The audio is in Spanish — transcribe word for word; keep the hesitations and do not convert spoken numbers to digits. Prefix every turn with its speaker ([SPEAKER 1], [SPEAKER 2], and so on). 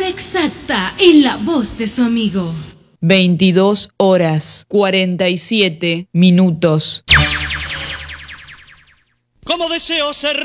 [SPEAKER 1] hora exacta en la voz de su amigo.
[SPEAKER 2] veintidós horas cuarenta y siete minutos.
[SPEAKER 3] Como deseo ser